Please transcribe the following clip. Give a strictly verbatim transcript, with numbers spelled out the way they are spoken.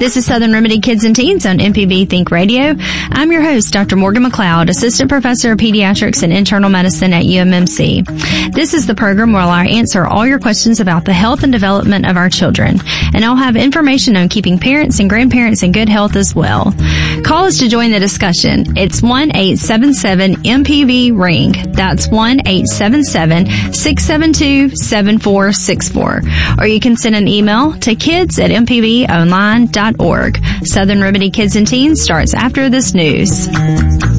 This is Southern Remedy Kids and Teens on M P B Think Radio. I'm your host, Doctor Morgan McLeod, Assistant Professor of Pediatrics and Internal Medicine at U M M C. This is the program where I answer all your questions about the health and development of our children, and I'll have information on keeping parents and grandparents in good health as well. Call us to join the discussion. It's one eight seven seven M P V ring. That's one eight seven seven, six seven two, seven four six four. Or you can send an email to kids at m p v online dot org. Southern Remedy Kids and Teens starts after this news.